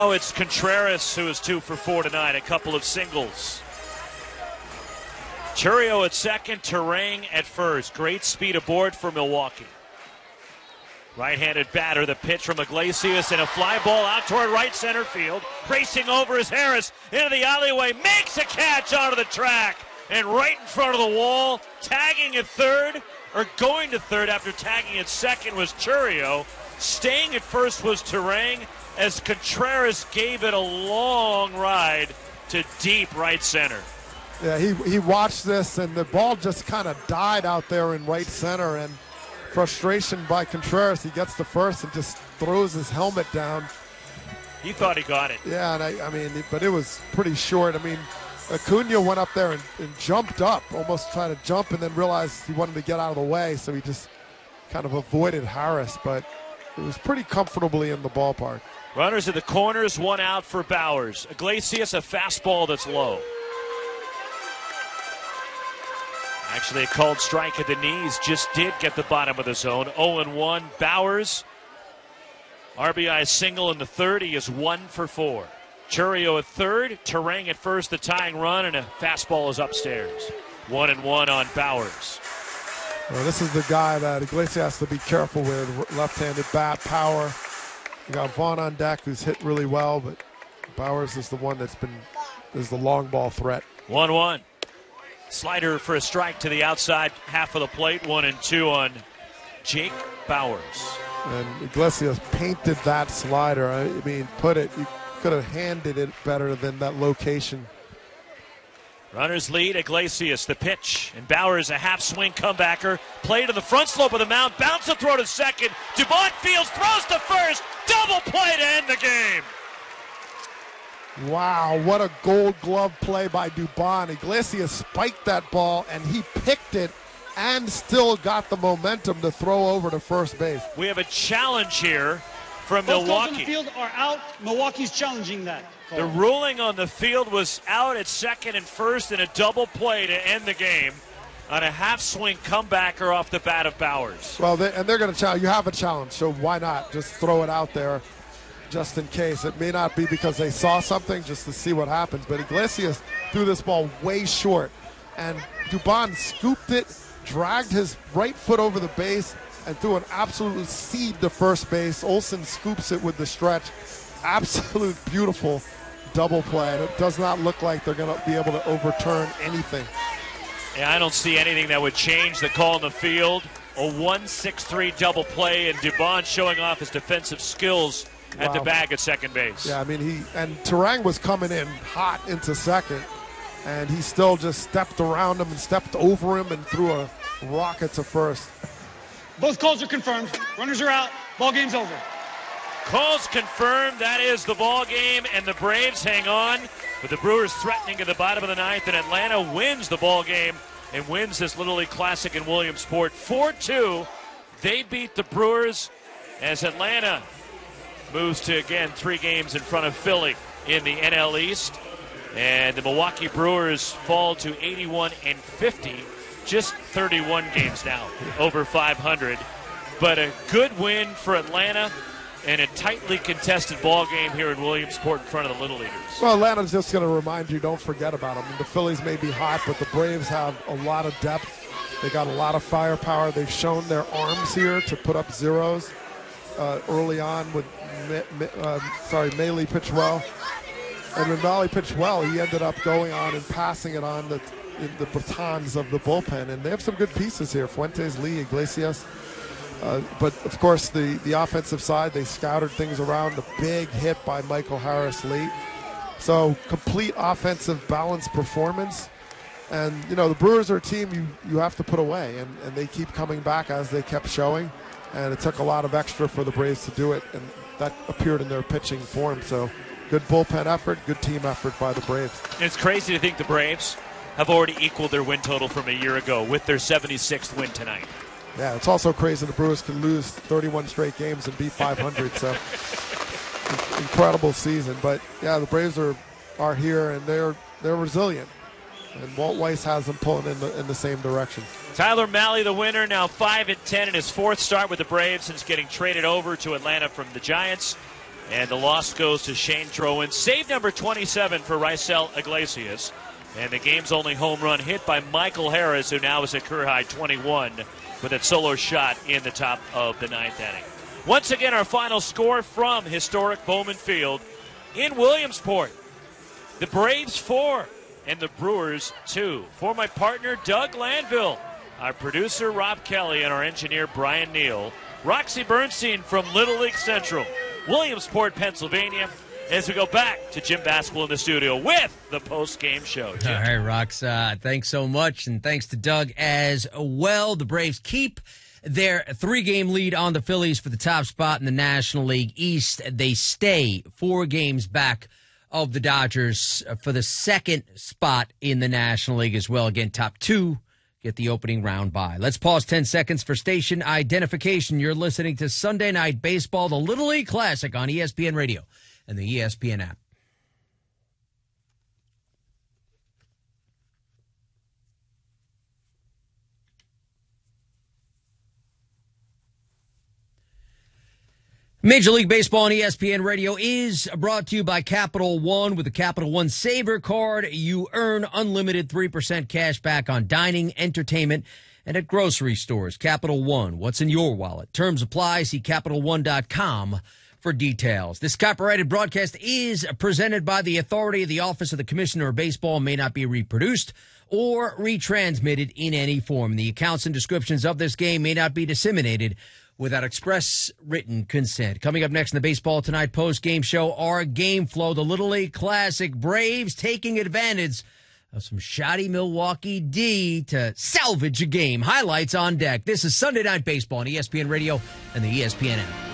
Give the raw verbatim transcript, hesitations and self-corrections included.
Oh, it's Contreras who is two for four tonight, a couple of singles. Chourio at second, Turang at first. Great speed aboard for Milwaukee. Right-handed batter, the pitch from Iglesias, and a fly ball out toward right center field. Racing over is Harris into the alleyway, makes a catch onto the track, and right in front of the wall, tagging at third, or going to third after tagging at second was Chourio. Staying at first was Turang, as Contreras gave it a long ride to deep right center. Yeah, he, he watched this, and the ball just kind of died out there in right center, and frustration by Contreras. He gets the first and just throws his helmet down. He thought he got it. Yeah, and I, I mean, but it was pretty short. I mean, Acuna went up there and, and jumped up, almost trying to jump, and then realized he wanted to get out of the way, so he just kind of avoided Harris, but it was pretty comfortably in the ballpark. Runners at the corners, one out for Bowers. Iglesias, a fastball that's low. Actually, a called strike at the knees just did get the bottom of the zone. oh and one. Bowers, R B I single in the third. He is one for four. Chourio at third, Turang at first, the tying run, and a fastball is upstairs. One and one on Bowers. Well, this is the guy that Iglesias has to be careful with. Left-handed bat, power. You got Vaughn on deck, who's hit really well, but Bowers is the one that's been is the long ball threat. one one. Slider for a strike to the outside half of the plate. One and two on Jake Bowers. And Iglesias painted that slider. I mean, put it, you could have handed it better than that location. Runners lead, Iglesias, the pitch. And Bowers, a half swing comebacker. Play to the front slope of the mound. Bounce a throw to second. Dubon fields, throws to first. Double play to end the game. Wow, what a gold glove play by Dubon. Iglesias spiked that ball, and he picked it and still got the momentum to throw over to first base. We have a challenge here from Both Milwaukee. calls on the field are out. Milwaukee's challenging that call. The ruling on the field was out at second and first in a double play to end the game on a half-swing comebacker off the bat of Bowers. Well, they, and they're going to challenge. You have a challenge, so why not just throw it out there just in case. It may not be because they saw something, just to see what happens. But Iglesias threw this ball way short, and Dubon scooped it, dragged his right foot over the base, and threw an absolute seed to first base. Olsen scoops it with the stretch. Absolute beautiful double play. And it does not look like they're going to be able to overturn anything. Yeah, I don't see anything that would change the call in the field. A one six three double play, and Dubon showing off his defensive skills at Wow. the bag at second base. Yeah, I mean, he and Turang was coming in hot into second, and he still just stepped around him and stepped over him and threw a rocket to first. Both calls are confirmed. Runners are out. Ball game's over. Calls confirmed. That is the ball game, and the Braves hang on with the Brewers threatening at the bottom of the ninth, and Atlanta wins the ball game and wins this Little League Classic in Williamsport four two. They beat the Brewers as Atlanta moves to, again, three games in front of Philly in the N L East. And the Milwaukee Brewers fall to eighty-one and fifty, just thirty-one games now, over five hundred. But a good win for Atlanta and a tightly contested ball game here in Williamsport in front of the Little Leaguers. Well, Atlanta's just going to remind you, don't forget about them. The Phillies may be hot, but the Braves have a lot of depth. They got a lot of firepower. They've shown their arms here to put up zeros uh, early on with Uh, sorry, Maile pitched well, and when Maile pitched well, he ended up going on and passing it on the in the batons of the bullpen, and they have some good pieces here. Fuentes, Lee, Iglesias, uh, but of course the the offensive side, they scouted things around. The big hit by Michael Harris late, so complete offensive balanced performance. And you know the Brewers are a team you you have to put away, and and they keep coming back as they kept showing, and it took a lot of extra for the Braves to do it, and that appeared in their pitching form. So good bullpen effort, good team effort by the Braves. It's crazy to think the Braves have already equaled their win total from a year ago with their seventy-sixth win tonight. Yeah, it's also crazy the Brewers can lose thirty-one straight games and be five hundred. So incredible season. But yeah, the Braves are are here, and they're they're resilient. And Walt Weiss has them pulling in the in the same direction. Tyler Mahle, the winner, now five and ten in his fourth start with the Braves since getting traded over to Atlanta from the Giants. And the loss goes to Shane Drowan. Save number twenty-seven for Raisel Iglesias. And the game's only home run hit by Michael Harris, who now is at career high twenty-one with that solo shot in the top of the ninth inning. Once again, our final score from historic Bowman Field in Williamsport. The Braves four and the Brewers two. For my partner, Doug Landville, our producer, Rob Kelly, and our engineer, Brian Neal, Roxy Bernstein from Little League Central, Williamsport, Pennsylvania, as we go back to Jim Basketball in the studio with the post-game show. Jim. All right, Rox, uh, thanks so much, and thanks to Doug as well. The Braves keep their three-game lead on the Phillies for the top spot in the National League East. They stay four games back of the Dodgers for the second spot in the National League as well. Again, top two get the opening round bye. Let's pause ten seconds for station identification. You're listening to Sunday Night Baseball, the Little League Classic on E S P N Radio and the E S P N app. Major League Baseball on E S P N Radio is brought to you by Capital One. With the Capital One Saver Card, you earn unlimited three percent cash back on dining, entertainment, and at grocery stores. Capital One, what's in your wallet? Terms apply. See Capital One dot com for details. This copyrighted broadcast is presented by the authority of the Office of the Commissioner of Baseball and may not be reproduced or retransmitted in any form. The accounts and descriptions of this game may not be disseminated without express written consent. Coming up next in the Baseball Tonight post-game show, our game flow, the Little League Classic. Braves taking advantage of some shoddy Milwaukee D to salvage a game. Highlights on deck. This is Sunday Night Baseball on E S P N Radio and the E S P N app.